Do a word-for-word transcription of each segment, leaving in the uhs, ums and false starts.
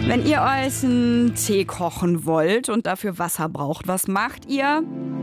Wenn ihr euch einen Tee kochen wollt und dafür Wasser braucht, was macht ihr?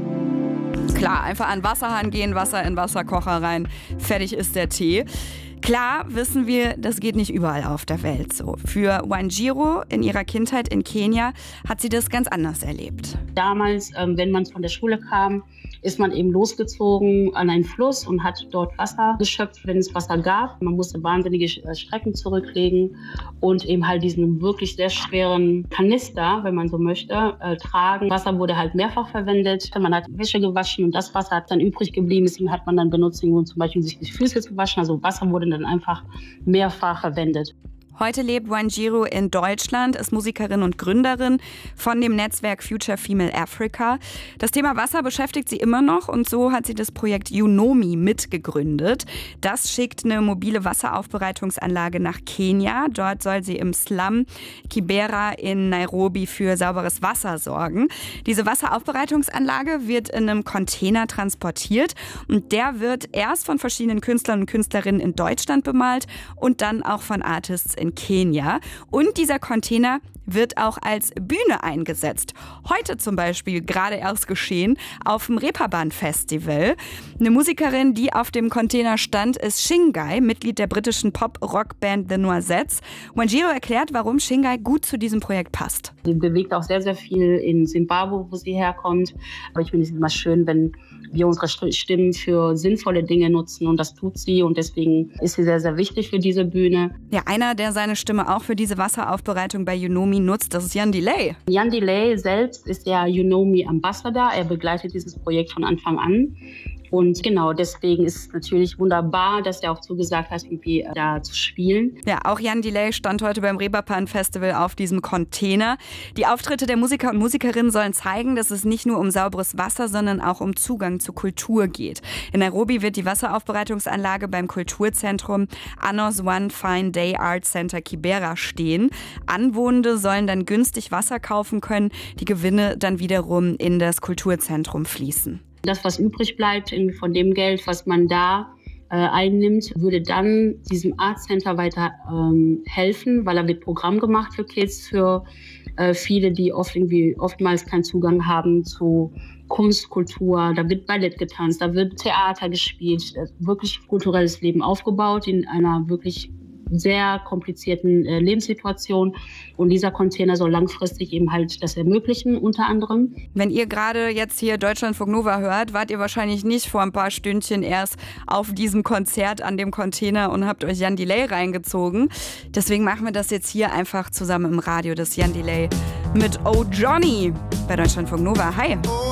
Klar, einfach an den Wasserhahn gehen, Wasser in den Wasserkocher rein, fertig ist der Tee. Klar wissen wir, das geht nicht überall auf der Welt so. Für Wanjiru in ihrer Kindheit in Kenia hat sie das ganz anders erlebt. Damals, ähm, wenn man von der Schule kam, ist man eben losgezogen an einen Fluss und hat dort Wasser geschöpft, wenn es Wasser gab. Man musste wahnsinnige Strecken zurücklegen und eben halt diesen wirklich sehr schweren Kanister, wenn man so möchte, äh, tragen. Wasser wurde halt mehrfach verwendet. Man hat Wäsche gewaschen und das Wasser hat dann übrig geblieben. Deswegen hat man dann benutzt, um zum Beispiel sich die Füße zu waschen. Also Wasser wurde dann einfach mehrfach verwendet. Heute lebt Wanjiru in Deutschland, ist Musikerin und Gründerin von dem Netzwerk Future Female Africa. Das Thema Wasser beschäftigt sie immer noch und so hat sie das Projekt Unomi mitgegründet. Das schickt eine mobile Wasseraufbereitungsanlage nach Kenia. Dort soll sie im Slum Kibera in Nairobi für sauberes Wasser sorgen. Diese Wasseraufbereitungsanlage wird in einem Container transportiert und der wird erst von verschiedenen Künstlern und Künstlerinnen in Deutschland bemalt und dann auch von Artists in Kenia. Und dieser Container wird auch als Bühne eingesetzt. Heute zum Beispiel, gerade erst geschehen, auf dem Reeperbahn-Festival. Eine Musikerin, die auf dem Container stand, ist Shingai, Mitglied der britischen Pop-Rock-Band The Noisettes. Wanjiru erklärt, warum Shingai gut zu diesem Projekt passt. Sie bewegt auch sehr, sehr viel in Zimbabwe, wo sie herkommt. Aber ich finde es immer schön, wenn wir unsere Stimmen für sinnvolle Dinge nutzen und das tut sie und deswegen ist sie sehr, sehr wichtig für diese Bühne. Ja, einer, der seine Stimme auch für diese Wasseraufbereitung bei Unomi nutzt, das ist Jan Delay. Jan Delay selbst ist der Unomi Ambassador. Er begleitet dieses Projekt von Anfang an. Und genau, deswegen ist es natürlich wunderbar, dass er auch zugesagt hat, irgendwie da zu spielen. Ja, auch Jan Delay stand heute beim Reeperbahn-Festival auf diesem Container. Die Auftritte der Musiker und Musikerinnen sollen zeigen, dass es nicht nur um sauberes Wasser, sondern auch um Zugang zu Kultur geht. In Nairobi wird die Wasseraufbereitungsanlage beim Kulturzentrum Anos One Fine Day Art Center Kibera stehen. Anwohnende sollen dann günstig Wasser kaufen können, die Gewinne dann wiederum in das Kulturzentrum fließen. Das, was übrig bleibt von dem Geld, was man da äh, einnimmt, würde dann diesem Art Center weiter ähm, helfen, weil da wird Programm gemacht für Kids, für äh, viele, die oft irgendwie oftmals keinen Zugang haben zu Kunst, Kultur. Da wird Ballett getanzt, da wird Theater gespielt, wirklich kulturelles Leben aufgebaut in einer wirklich sehr komplizierten äh, Lebenssituation. Und dieser Container soll langfristig eben halt das ermöglichen, unter anderem. Wenn ihr gerade jetzt hier Deutschlandfunk Nova hört, wart ihr wahrscheinlich nicht vor ein paar Stündchen erst auf diesem Konzert an dem Container und habt euch Jan Delay reingezogen. Deswegen machen wir das jetzt hier einfach zusammen im Radio, das Jan Delay mit Oh Johnny bei Deutschlandfunk Nova. Hi!